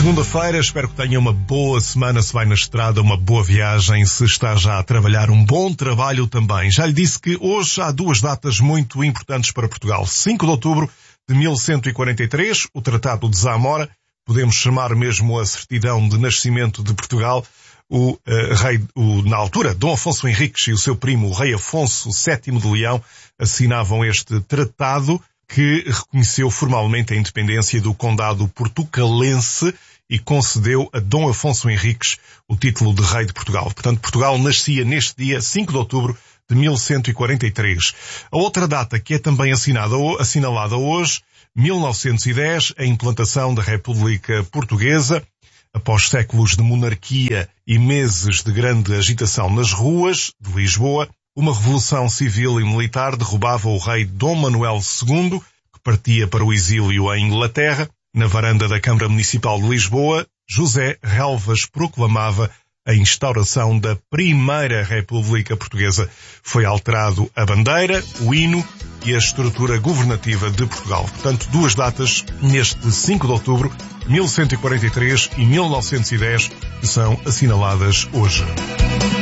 Segunda-feira, espero que tenha uma boa semana, se vai na estrada, uma boa viagem, se está já a trabalhar, um bom trabalho também. Já lhe disse que hoje há duas datas muito importantes para Portugal. 5 de outubro de 1143, o Tratado de Zamora, podemos chamar mesmo a certidão de nascimento de Portugal. Na altura, Dom Afonso Henriques e o seu primo, o rei Afonso VII de Leão, assinavam este tratado que reconheceu formalmente a independência do Condado Portucalense e concedeu a Dom Afonso Henriques o título de rei de Portugal. Portanto, Portugal nascia neste dia 5 de outubro de 1143. A outra data que é também assinalada hoje, 1910, a implantação da República Portuguesa. Após séculos de monarquia e meses de grande agitação nas ruas de Lisboa, uma revolução civil e militar derrubava o rei Dom Manuel II, que partia para o exílio em Inglaterra. Na varanda da Câmara Municipal de Lisboa, José Relvas proclamava a instauração da Primeira República Portuguesa. Foi alterado a bandeira, o hino e a estrutura governativa de Portugal. Portanto, duas datas neste 5 de outubro, 1143 e 1910, que são assinaladas hoje.